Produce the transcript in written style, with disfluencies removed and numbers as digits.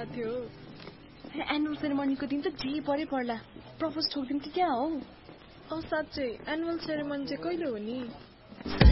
थियो। एनुअल सेरेमनीको दिन त जे परे पर्ला, प्रपोज ठोक्दिम कि क्या हो? साँच्चै एनुअल सेरेमनी चाहिँ कहिले हो नि?